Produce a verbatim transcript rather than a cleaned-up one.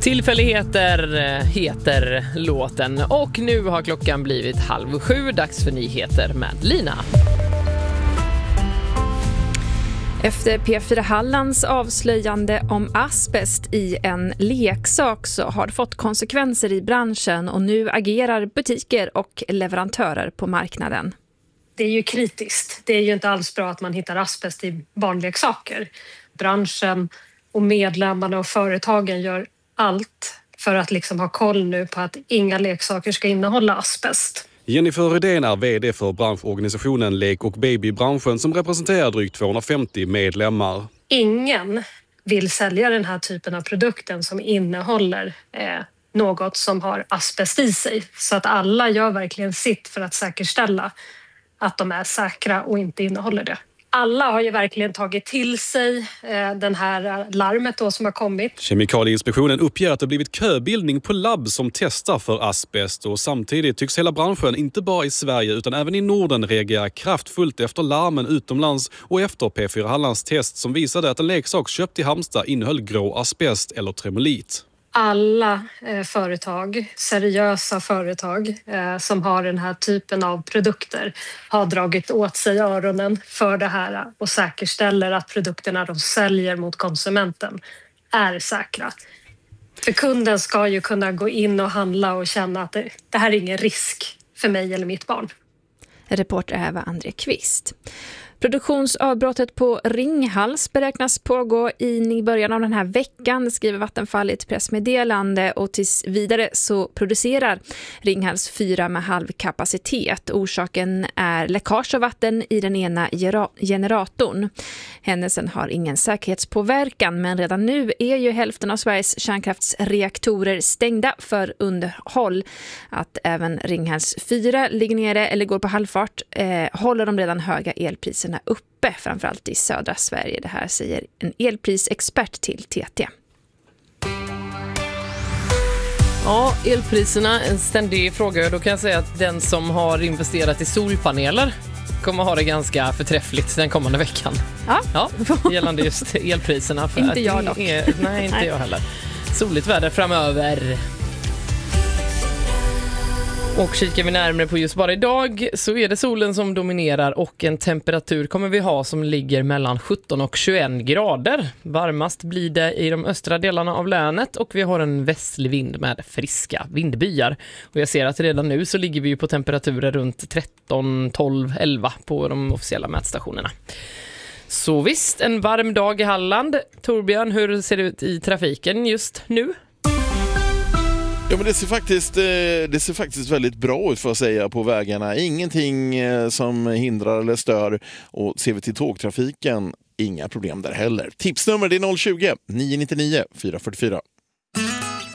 Tillfälligheter heter låten och nu har klockan blivit halv sju. Dags för nyheter med Lina. Efter P fyra Hallands avslöjande om asbest i en leksak så har det fått konsekvenser i branschen och nu agerar butiker och leverantörer på marknaden. Det är ju kritiskt. Det är ju inte alls bra att man hittar asbest i barnleksaker. Branschen och medlemmarna och företagen gör allt för att liksom ha koll nu på att inga leksaker ska innehålla asbest. Jennifer Rydén är vd för branschorganisationen Lek- och babybranschen som representerar drygt tvåhundrafemtio medlemmar. Ingen vill sälja den här typen av produkten som innehåller eh, något som har asbest i sig. Så att alla gör verkligen sitt för att säkerställa att de är säkra och inte innehåller det. Alla har ju verkligen tagit till sig eh, den här larmet då som har kommit. Kemikalieinspektionen uppger att det blivit köbildning på labb som testar för asbest och samtidigt tycks hela branschen inte bara i Sverige utan även i Norden reagera kraftfullt efter larmen utomlands och efter P fyra Hallands test som visade att en leksak köpt i Halmstad innehöll grå asbest eller tremolit. Alla eh, företag, seriösa företag eh, som har den här typen av produkter har dragit åt sig öronen för det här och säkerställer att produkterna de säljer mot konsumenten är säkra. För kunden ska ju kunna gå in och handla och känna att det, det här är ingen risk för mig eller mitt barn. Reporter Eva André Kvist. Produktionsavbrottet på Ringhals beräknas pågå i början av den här veckan, skriver Vattenfall i ett pressmeddelande, och tills vidare så producerar Ringhals fyra med halv kapacitet. Orsaken är läckage av vatten i den ena generatorn. Händelsen har ingen säkerhetspåverkan, men redan nu är ju hälften av Sveriges kärnkraftsreaktorer stängda för underhåll. Att även Ringhals fyra ligger nere eller går på halvfart eh, håller de redan höga elpriser uppe, framförallt i södra Sverige. Det här säger en elprisexpert till T T. Ja, elpriserna, en ständig fråga. Då kan jag säga att den som har investerat i solpaneler kommer ha det ganska förträffligt den kommande veckan. Ja, ja gällande just elpriserna. För inte jag dock. Är, nej, inte nej. jag heller. Soligt väder framöver. Och kikar vi närmare på just bara idag så är det solen som dominerar och en temperatur kommer vi ha som ligger mellan sjutton och tjugoett grader. Varmast blir det i de östra delarna av länet och vi har en västlig vind med friska vindbyar. Och jag ser att redan nu så ligger vi ju på temperaturer runt tretton, tolv, elva på de officiella mätstationerna. Så visst, en varm dag i Halland. Torbjörn, hur ser det ut i trafiken just nu? Ja, men det ser faktiskt det ser faktiskt väldigt bra ut för att säga på vägarna. Ingenting som hindrar eller stör, och ser vi till tågtrafiken, inga problem där heller. Tipsnummer det är noll tjugo, nio nio nio, fyra fyra fyra.